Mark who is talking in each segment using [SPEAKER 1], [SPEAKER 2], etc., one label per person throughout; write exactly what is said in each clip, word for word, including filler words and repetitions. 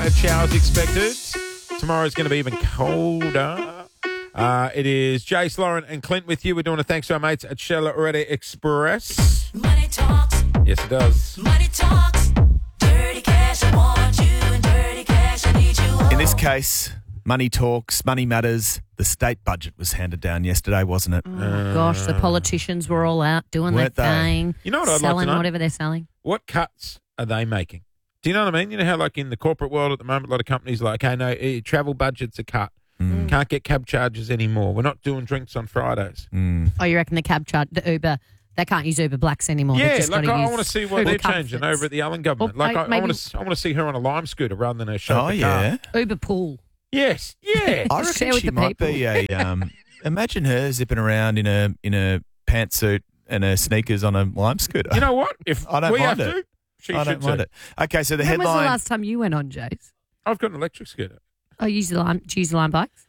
[SPEAKER 1] Showers expected. Tomorrow's going to be even colder. Uh, it is Jace, Lauren and Clint with you. We're doing a thanks to our mates at Shell Ready Express.
[SPEAKER 2] Money talks.
[SPEAKER 1] Yes, it does.
[SPEAKER 2] Money talks. Dirty cash, I want you, and dirty cash, I need you.
[SPEAKER 3] In this case, money talks, money matters. The state budget was handed down yesterday, wasn't it?
[SPEAKER 4] Oh, gosh, the politicians were all out doing their
[SPEAKER 3] Weren't they?
[SPEAKER 4] thing.
[SPEAKER 1] You know what I'd like to
[SPEAKER 4] selling
[SPEAKER 1] know?
[SPEAKER 4] whatever they're selling.
[SPEAKER 1] What cuts are they making? Do you know what I mean? You know how, like, in the corporate world at the moment, a lot of companies are like, okay, no, eh, travel budgets are cut.
[SPEAKER 3] Mm.
[SPEAKER 1] Can't get cab charges anymore. We're not doing drinks on Fridays.
[SPEAKER 3] Mm.
[SPEAKER 4] Oh, you reckon the cab charge, the Uber, they can't use Uber Blacks anymore? They've
[SPEAKER 1] Yeah,
[SPEAKER 4] just
[SPEAKER 1] like
[SPEAKER 4] gotta
[SPEAKER 1] I, I
[SPEAKER 4] use
[SPEAKER 1] want to see what
[SPEAKER 4] Uber
[SPEAKER 1] they're changing
[SPEAKER 4] Comforts.
[SPEAKER 1] over at the Allen government.
[SPEAKER 4] Or
[SPEAKER 1] like I, I
[SPEAKER 4] maybe-
[SPEAKER 1] want to, I want to see her on a lime scooter rather than a chauffeur
[SPEAKER 3] Oh,
[SPEAKER 1] car.
[SPEAKER 3] yeah.
[SPEAKER 4] Uber Pool.
[SPEAKER 1] Yes, yeah.
[SPEAKER 3] I
[SPEAKER 4] Just share
[SPEAKER 3] reckon
[SPEAKER 4] with
[SPEAKER 3] she
[SPEAKER 4] the
[SPEAKER 3] might
[SPEAKER 4] people.
[SPEAKER 3] be a... Um, imagine her zipping around in a in a pantsuit and her sneakers on a lime scooter.
[SPEAKER 1] You know what? If
[SPEAKER 3] I don't
[SPEAKER 1] we
[SPEAKER 3] mind
[SPEAKER 1] have
[SPEAKER 3] it.
[SPEAKER 1] to, she
[SPEAKER 3] I
[SPEAKER 1] should
[SPEAKER 3] don't mind
[SPEAKER 1] too.
[SPEAKER 3] it. Okay, so the
[SPEAKER 4] When was the
[SPEAKER 3] headline...
[SPEAKER 4] last time you went on, Jace?
[SPEAKER 1] I've got an electric scooter.
[SPEAKER 4] Oh, you use the lime, do you use the lime bikes?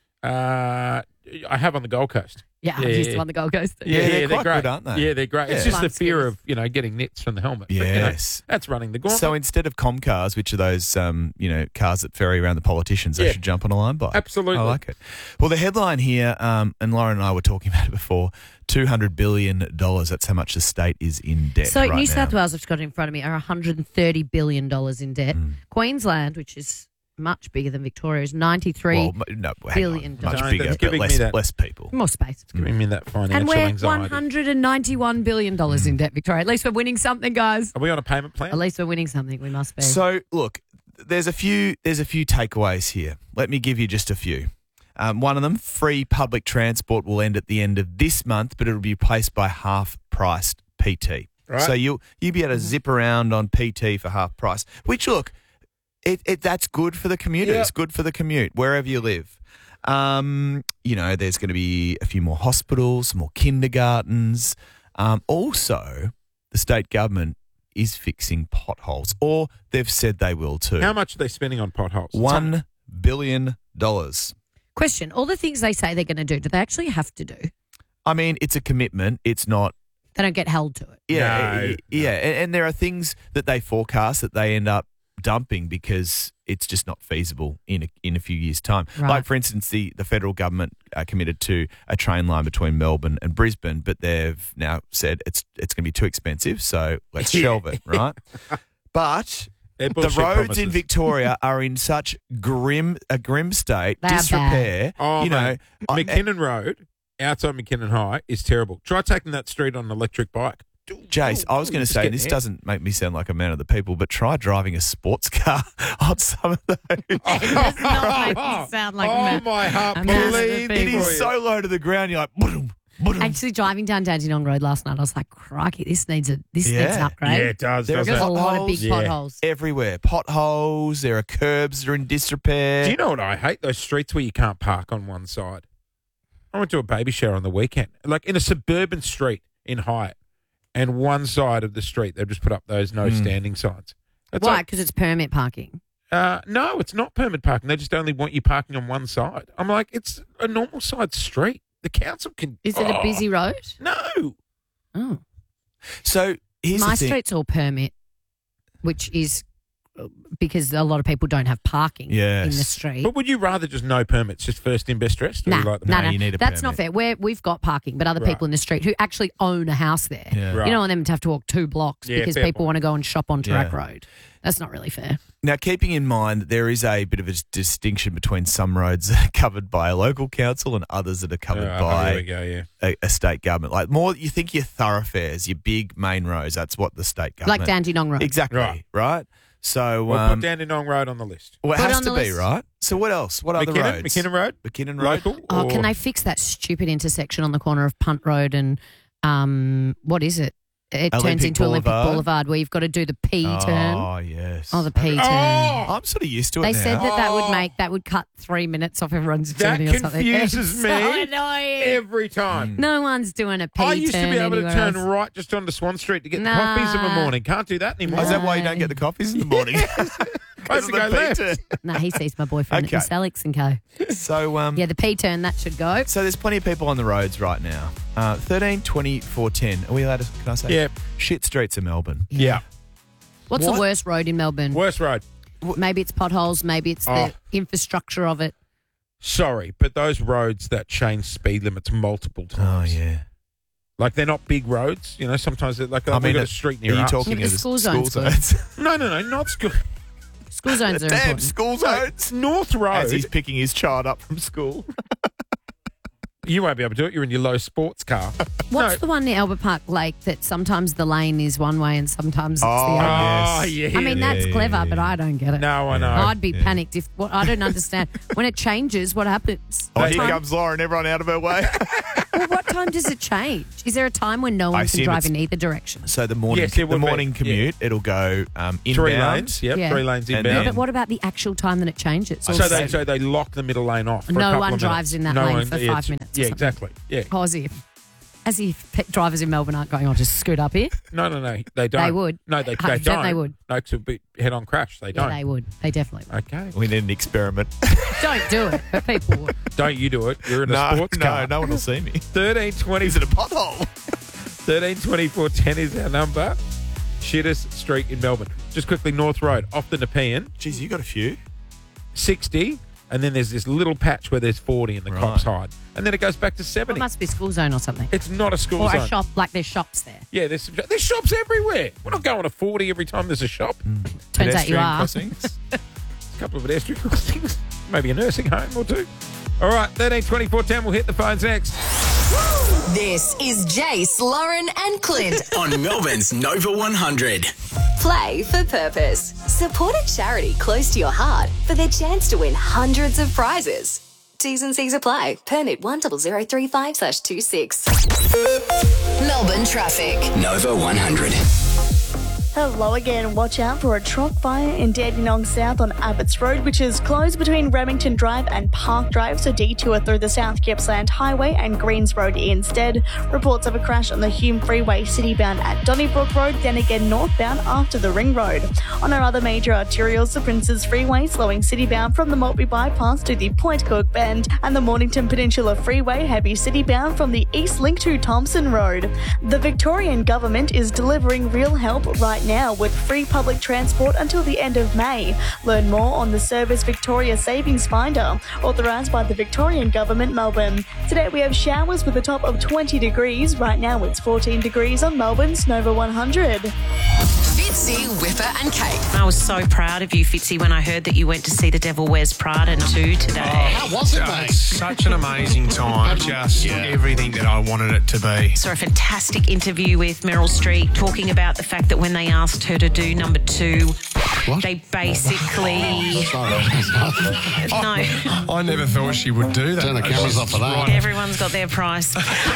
[SPEAKER 1] Uh, I have on the Gold Coast.
[SPEAKER 4] Yeah,
[SPEAKER 1] Yeah,
[SPEAKER 4] I've used
[SPEAKER 1] yeah.
[SPEAKER 4] them on the Gold Coast.
[SPEAKER 3] Yeah, they're quite
[SPEAKER 1] great.
[SPEAKER 3] good, aren't they?
[SPEAKER 1] Yeah, they're great. It's
[SPEAKER 3] Yeah.
[SPEAKER 1] just the
[SPEAKER 4] Lime
[SPEAKER 1] fear
[SPEAKER 4] scooters.
[SPEAKER 1] of, you know, getting nits from the helmet. But, you know,
[SPEAKER 3] Yes.
[SPEAKER 1] that's running the gauntlet.
[SPEAKER 3] So instead of Comcars, which are those um, you know cars that ferry around the politicians, they
[SPEAKER 1] Yeah.
[SPEAKER 3] should jump on a lime bike.
[SPEAKER 1] Absolutely.
[SPEAKER 3] I like it. Well, the headline here, um, and Lauren and I were talking about it before, two hundred billion dollars. That's how much the state is in debt
[SPEAKER 4] So
[SPEAKER 3] right
[SPEAKER 4] New
[SPEAKER 3] now.
[SPEAKER 4] South Wales, I've just got it in front of me, are one hundred thirty billion dollars in debt.
[SPEAKER 3] Mm.
[SPEAKER 4] Queensland, which is much bigger than Victoria, is ninety-three
[SPEAKER 3] Well, m- no, hang
[SPEAKER 4] billion
[SPEAKER 3] on.
[SPEAKER 4] dollars.
[SPEAKER 3] Much
[SPEAKER 1] Don't-
[SPEAKER 3] bigger,
[SPEAKER 1] that's
[SPEAKER 3] but
[SPEAKER 1] giving me
[SPEAKER 3] less,
[SPEAKER 1] that-
[SPEAKER 3] less people.
[SPEAKER 4] more space.
[SPEAKER 1] Giving me that financial
[SPEAKER 4] And we're
[SPEAKER 1] anxiety.
[SPEAKER 4] one hundred ninety-one billion dollars in debt, Victoria. At least we're winning something, guys.
[SPEAKER 1] Are we on a payment
[SPEAKER 4] At
[SPEAKER 1] plan?
[SPEAKER 4] least we're winning something. We must be.
[SPEAKER 3] So, look, there's a few there's a few takeaways here. Let me give you just a few. Um, one of them, free public transport will end at the end of this month, but it'll be replaced by half-priced P T.
[SPEAKER 1] Right.
[SPEAKER 3] So you'll you'll be able to zip around on P T for half price, which, look, it, it that's good for the commuter.
[SPEAKER 1] Yeah.
[SPEAKER 3] It's good for the commute, wherever you live. Um, you know, there's going to be a few more hospitals, some more kindergartens. Um, also, the state government is fixing potholes, or they've said they will too.
[SPEAKER 1] How much are they spending on potholes?
[SPEAKER 3] One billion dollars.
[SPEAKER 4] Question, all the things they say they're going to do, do they actually have to do?
[SPEAKER 3] I mean, it's a commitment. It's not.
[SPEAKER 4] They don't get held to it.
[SPEAKER 3] Yeah,
[SPEAKER 1] No,
[SPEAKER 3] yeah, and, and there are things that they forecast that they end up dumping because it's just not feasible in a, in a few years' time.
[SPEAKER 4] Right.
[SPEAKER 3] Like, for instance, the, the federal government uh, committed to a train line between Melbourne and Brisbane, but they've now said it's it's going to be too expensive, so let's
[SPEAKER 1] Yeah.
[SPEAKER 3] shelve it, right? But
[SPEAKER 1] They're
[SPEAKER 3] the
[SPEAKER 1] bullshit
[SPEAKER 3] roads
[SPEAKER 1] promises.
[SPEAKER 3] in Victoria are in such grim a grim state,
[SPEAKER 4] They are
[SPEAKER 3] disrepair.
[SPEAKER 1] Oh,
[SPEAKER 3] you know,
[SPEAKER 1] mate.
[SPEAKER 3] I-
[SPEAKER 1] McKinnon Road, outside McKinnon High, is terrible. Try taking that street on an electric bike.
[SPEAKER 3] Jace, I was going to
[SPEAKER 1] Just
[SPEAKER 3] say,
[SPEAKER 1] get
[SPEAKER 3] this
[SPEAKER 1] there.
[SPEAKER 3] doesn't make me sound like a man of the people, but try driving a sports car on some of those.
[SPEAKER 4] It does not make me sound like
[SPEAKER 1] oh,
[SPEAKER 4] a man-
[SPEAKER 1] my heart
[SPEAKER 4] a man of the
[SPEAKER 1] bleeds
[SPEAKER 4] people.
[SPEAKER 3] It
[SPEAKER 1] for
[SPEAKER 3] is
[SPEAKER 1] you.
[SPEAKER 3] so low to the ground. You're like, boom, boom.
[SPEAKER 4] Actually, driving down Dandenong Road last night, I was like, crikey, this needs a this
[SPEAKER 3] Yeah.
[SPEAKER 4] needs an upgrade.
[SPEAKER 1] Yeah, it does,
[SPEAKER 3] There
[SPEAKER 1] doesn't
[SPEAKER 4] There's
[SPEAKER 1] it?
[SPEAKER 4] a lot of big
[SPEAKER 3] Potholes.
[SPEAKER 1] Yeah.
[SPEAKER 4] potholes.
[SPEAKER 3] everywhere. Potholes, there are curbs that are in disrepair.
[SPEAKER 1] Do you know what I hate? Those streets where you can't park on one side. I went to a baby shower on the weekend, like in a suburban street in Hyatt, and one side of the street they've just put up those no
[SPEAKER 3] Mm.
[SPEAKER 1] standing signs. That's
[SPEAKER 4] Why?
[SPEAKER 1] like,
[SPEAKER 4] Because it's permit parking.
[SPEAKER 1] uh, no, it's not permit parking. They just only want you parking on one side. I'm like, it's a normal side street. The council can.
[SPEAKER 4] Is it a
[SPEAKER 1] Oh,
[SPEAKER 4] busy road?
[SPEAKER 1] No.
[SPEAKER 4] Oh,
[SPEAKER 3] So here's
[SPEAKER 4] my
[SPEAKER 3] the thing.
[SPEAKER 4] street's all permit, which is uh, because a lot of people don't have parking
[SPEAKER 3] Yes.
[SPEAKER 4] in the street.
[SPEAKER 1] But would you rather just no permits, just first in, best dressed? Or
[SPEAKER 4] Nah,
[SPEAKER 1] you like them?
[SPEAKER 4] no,
[SPEAKER 3] No,
[SPEAKER 4] no,
[SPEAKER 3] you need a
[SPEAKER 4] that's
[SPEAKER 3] permit.
[SPEAKER 4] not fair. We're, we've got parking, but other
[SPEAKER 1] Right.
[SPEAKER 4] people in the street who actually own a house there,
[SPEAKER 3] Yeah.
[SPEAKER 1] Right.
[SPEAKER 4] you don't want them to have to walk two blocks
[SPEAKER 1] Yeah,
[SPEAKER 4] because
[SPEAKER 1] fair
[SPEAKER 4] people
[SPEAKER 1] point.
[SPEAKER 4] want to go and shop on Tarak
[SPEAKER 3] Yeah.
[SPEAKER 4] Road. That's not really fair.
[SPEAKER 3] Now, keeping in mind that there is a bit of a distinction between some roads that are covered by a local council and others that are covered
[SPEAKER 1] Oh, here we
[SPEAKER 3] by
[SPEAKER 1] go, yeah.
[SPEAKER 3] a, a state government. Like more, you think your thoroughfares, your big main roads. That's what the state government.
[SPEAKER 4] Like Dandenong Road.
[SPEAKER 3] Exactly.
[SPEAKER 1] Right.
[SPEAKER 3] Right. So,
[SPEAKER 1] We'll
[SPEAKER 3] um,
[SPEAKER 1] put Dandenong Road on the list.
[SPEAKER 3] well, it
[SPEAKER 4] Put it
[SPEAKER 3] has
[SPEAKER 4] on
[SPEAKER 3] to
[SPEAKER 4] the
[SPEAKER 3] be
[SPEAKER 4] list.
[SPEAKER 3] right. So, what else? What other
[SPEAKER 1] McKinnon,
[SPEAKER 3] roads?
[SPEAKER 1] McKinnon Road?
[SPEAKER 3] McKinnon Road.
[SPEAKER 1] Local?
[SPEAKER 4] Oh, can
[SPEAKER 1] or-
[SPEAKER 4] they fix that stupid intersection on the corner of Punt Road and um, what is it? It turns
[SPEAKER 3] Olympic
[SPEAKER 4] into Olympic
[SPEAKER 3] Boulevard?
[SPEAKER 4] Boulevard where you've got to do the P turn.
[SPEAKER 3] Oh yes.
[SPEAKER 4] Oh, the P turn.
[SPEAKER 1] Oh!
[SPEAKER 3] I'm sort of used to it
[SPEAKER 4] They
[SPEAKER 3] now.
[SPEAKER 4] said that that would
[SPEAKER 1] Oh.
[SPEAKER 4] make that would cut three minutes off everyone's
[SPEAKER 1] That
[SPEAKER 4] journey or something.
[SPEAKER 1] confuses
[SPEAKER 4] It's
[SPEAKER 1] me
[SPEAKER 4] So annoying.
[SPEAKER 1] Every time.
[SPEAKER 4] No one's doing a P
[SPEAKER 1] I used to
[SPEAKER 4] turn
[SPEAKER 1] be able to
[SPEAKER 4] anywhere
[SPEAKER 1] turn
[SPEAKER 4] else.
[SPEAKER 1] right just onto Swan Street to get
[SPEAKER 4] Nah.
[SPEAKER 1] the coffees in the morning. Can't do that anymore.
[SPEAKER 3] Oh, is that why you don't get the coffees in the morning?
[SPEAKER 1] I have to go left.
[SPEAKER 4] No, he sees my boyfriend
[SPEAKER 3] Okay.
[SPEAKER 4] at Miss Alex and Co.
[SPEAKER 3] So, um,
[SPEAKER 4] Yeah, the P turn that should go.
[SPEAKER 3] so there's plenty of people on the roads right now. Uh, thirteen, twenty, four, ten. Are we allowed to, can I say?
[SPEAKER 1] Yeah.
[SPEAKER 3] Shit streets of Melbourne.
[SPEAKER 1] Yeah.
[SPEAKER 4] What's
[SPEAKER 3] What?
[SPEAKER 4] the worst road in Melbourne?
[SPEAKER 1] Worst road.
[SPEAKER 4] maybe it's potholes, maybe it's
[SPEAKER 1] Oh.
[SPEAKER 4] the infrastructure of it.
[SPEAKER 1] Sorry, but those roads that change speed limits multiple
[SPEAKER 3] Oh,
[SPEAKER 1] times.
[SPEAKER 3] yeah.
[SPEAKER 1] Like they're not big roads. You know, sometimes they're like,
[SPEAKER 3] I
[SPEAKER 1] oh, we
[SPEAKER 3] mean,
[SPEAKER 1] got
[SPEAKER 3] are
[SPEAKER 1] a street
[SPEAKER 3] you
[SPEAKER 1] near us.
[SPEAKER 3] talking
[SPEAKER 4] Yeah,
[SPEAKER 3] of
[SPEAKER 4] the
[SPEAKER 3] the
[SPEAKER 4] school
[SPEAKER 3] school
[SPEAKER 4] zone's good.
[SPEAKER 3] zones?
[SPEAKER 1] No, no, no, not school.
[SPEAKER 4] School zones are
[SPEAKER 3] Damn,
[SPEAKER 4] important.
[SPEAKER 3] school zones.
[SPEAKER 1] North Road.
[SPEAKER 3] As he's picking his child up from school.
[SPEAKER 1] You won't be able to do it. You're in your low sports car.
[SPEAKER 4] What's
[SPEAKER 1] No.
[SPEAKER 4] the one near Albert Park Lake that sometimes the lane is one way and sometimes it's
[SPEAKER 3] Oh,
[SPEAKER 4] the other?
[SPEAKER 1] Oh,
[SPEAKER 3] yes.
[SPEAKER 1] yeah.
[SPEAKER 4] I mean,
[SPEAKER 3] Yeah,
[SPEAKER 4] that's
[SPEAKER 3] yeah,
[SPEAKER 4] clever,
[SPEAKER 3] yeah,
[SPEAKER 4] but
[SPEAKER 3] yeah.
[SPEAKER 4] I don't get it.
[SPEAKER 1] No, I know.
[SPEAKER 4] I'd be
[SPEAKER 3] Yeah.
[SPEAKER 4] panicked if what I don't understand. When it changes, what happens?
[SPEAKER 3] Oh,
[SPEAKER 4] What
[SPEAKER 3] here
[SPEAKER 4] time-
[SPEAKER 3] comes Lauren. Everyone out of her way.
[SPEAKER 4] well, what time does it change? Is there a time when no one can
[SPEAKER 3] assume
[SPEAKER 4] drive
[SPEAKER 3] it's-
[SPEAKER 4] in either direction?
[SPEAKER 3] So the morning,
[SPEAKER 1] Yes, it
[SPEAKER 3] the
[SPEAKER 1] would be.
[SPEAKER 3] morning commute, it'll go um, inbound.
[SPEAKER 1] Three lanes. Yep,
[SPEAKER 4] Yeah.
[SPEAKER 1] three lanes
[SPEAKER 3] And
[SPEAKER 1] inbound.
[SPEAKER 3] then-
[SPEAKER 4] But what about the actual time that it changes? Or
[SPEAKER 1] So they
[SPEAKER 4] say-
[SPEAKER 1] so they lock the middle lane off. For
[SPEAKER 4] No
[SPEAKER 1] a couple
[SPEAKER 4] one
[SPEAKER 1] of
[SPEAKER 4] drives
[SPEAKER 1] minutes.
[SPEAKER 4] in that
[SPEAKER 1] no
[SPEAKER 4] lane
[SPEAKER 1] one,
[SPEAKER 4] for
[SPEAKER 1] yeah,
[SPEAKER 4] five
[SPEAKER 1] it's-
[SPEAKER 4] minutes or
[SPEAKER 1] Yeah,
[SPEAKER 4] something.
[SPEAKER 1] exactly. Yeah.
[SPEAKER 4] Oh, as if, as if pe- drivers in Melbourne aren't going, I'll just scoot up here.
[SPEAKER 1] No, no, no. They don't.
[SPEAKER 4] They would.
[SPEAKER 1] No, they,
[SPEAKER 4] one
[SPEAKER 1] they
[SPEAKER 4] hundred percent
[SPEAKER 1] don't.
[SPEAKER 4] they would.
[SPEAKER 1] No, it's a bit head-on crash. They
[SPEAKER 4] Yeah,
[SPEAKER 1] don't.
[SPEAKER 4] they would. They definitely would.
[SPEAKER 1] Okay.
[SPEAKER 3] We need an experiment.
[SPEAKER 4] Don't do it, but people would.
[SPEAKER 1] Don't you do it. You're in a
[SPEAKER 3] no,
[SPEAKER 1] sports
[SPEAKER 3] no,
[SPEAKER 1] car.
[SPEAKER 3] no one will see me.
[SPEAKER 1] thirteen twenty.
[SPEAKER 3] Is it a pothole?
[SPEAKER 1] thirteen twenty-four ten is our number. Shittest street in Melbourne. Just quickly, North Road, off the Nepean,
[SPEAKER 3] Jeez, you got a few.
[SPEAKER 1] sixty, and then there's this little patch where there's forty and the
[SPEAKER 3] Right.
[SPEAKER 1] cops hide. And then it goes back to
[SPEAKER 4] It
[SPEAKER 1] seventy.
[SPEAKER 4] must be school zone or something.
[SPEAKER 1] It's not a school
[SPEAKER 4] Or
[SPEAKER 1] zone.
[SPEAKER 4] a shop, like there's shops there.
[SPEAKER 1] Yeah, there's, there's shops everywhere. We're not going to forty every time there's a shop.
[SPEAKER 4] Turns out you
[SPEAKER 3] Pedestrian
[SPEAKER 4] are.
[SPEAKER 3] crossings.
[SPEAKER 1] A couple of pedestrian crossings. Maybe a nursing home or two. All right, thirteen twenty-four ten. We'll hit the phones next.
[SPEAKER 2] This is Jace, Lauren, and Clint.
[SPEAKER 5] On Melbourne's Nova one hundred.
[SPEAKER 6] Play for purpose. Support a charity close to your heart for their chance to win hundreds of prizes. T's and C's apply. Permit one zero zero three five slash two six.
[SPEAKER 2] Melbourne traffic.
[SPEAKER 5] Nova one hundred.
[SPEAKER 7] Hello again. Watch out for a truck fire in Dandenong South on Abbots Road, which is closed between Remington Drive and Park Drive, so detour through the South Gippsland Highway and Greens Road instead. Reports of a crash on the Hume Freeway citybound at Donnybrook Road, then again northbound after the Ring Road. On our other major arterials, the Princes Freeway slowing citybound from the Maltby Bypass to the Point Cook Bend, and the Mornington Peninsula Freeway heavy citybound from the East Link to Thompson Road. The Victorian Government is delivering real help right now with free public transport until the end of May. Learn more on the Service Victoria Savings Finder, authorised by the Victorian Government, Melbourne. Today we have showers with a top of twenty degrees. Right now it's fourteen degrees on Melbourne's Nova one hundred.
[SPEAKER 2] Fitzy, Whipper, and Kate.
[SPEAKER 8] I was so proud of you, Fitzy, when I heard that you went to see The Devil Wears Prada too today.
[SPEAKER 9] How was it, mate? Such an amazing time. Just everything that I wanted it to be.
[SPEAKER 8] Saw a fantastic interview with Meryl Streep talking about the fact that when they asked her to do number two,
[SPEAKER 9] What?
[SPEAKER 8] they basically...
[SPEAKER 9] Sorry.
[SPEAKER 8] No,
[SPEAKER 9] I never thought she would do that.
[SPEAKER 10] Turn the cameras off for that.
[SPEAKER 8] everyone's got their price.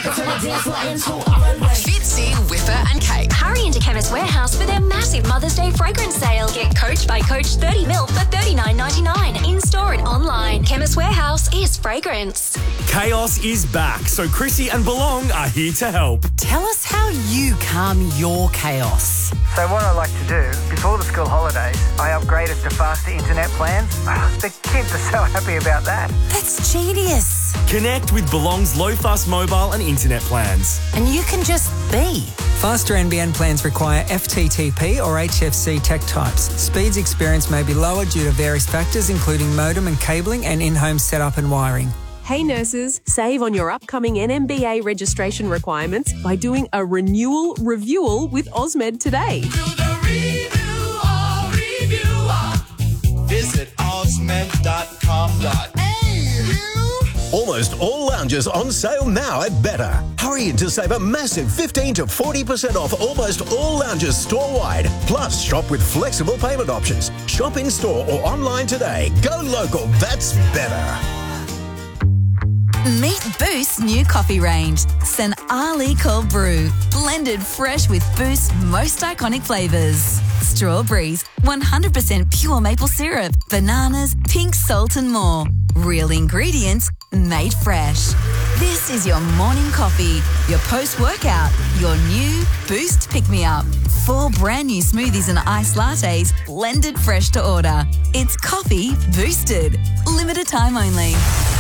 [SPEAKER 2] Fitzy, Whipper, and Kate.
[SPEAKER 6] Hurry into Chemist Warehouse for their massive Mother's Day fragrance sale. Get Coach by Coach thirty mil for thirty-nine ninety-nine. In-store and online. Chemist Warehouse is fragrance.
[SPEAKER 11] Chaos is back, so Chrissy and Belong are here to help.
[SPEAKER 12] Tell us how you calm your chaos.
[SPEAKER 13] So what I like to do, before the school holidays, I upgraded to faster internet plans. The kids are so happy about that.
[SPEAKER 12] That's genius.
[SPEAKER 11] Connect with Belong's low-fast mobile and internet plans.
[SPEAKER 12] And you can just be.
[SPEAKER 14] Faster N B N plans require F T T P or H F C tech types. Speeds experienced may be lower due to various factors, including modem and cabling and in-home setup and wiring.
[SPEAKER 15] Hey nurses, save on your upcoming N M B A registration requirements by doing a renewal reviewal with Osmed today.
[SPEAKER 5] Visit osmed dot com dot a u. Almost all lounges on sale now at Better. Hurry in to save a massive fifteen to forty percent off almost all lounges store-wide. Plus, shop with flexible payment options. Shop in store or online today. Go local, that's better.
[SPEAKER 16] Meet Boost's new coffee range, San Ali Cold Brew, blended fresh with Boost's most iconic flavours. Strawberries, one hundred percent pure maple syrup, bananas, pink salt and more. Real ingredients, made fresh. This is your morning coffee, your post-workout, your new Boost pick-me-up. Four brand new smoothies and iced lattes, blended fresh to order. It's coffee boosted. Limited time only.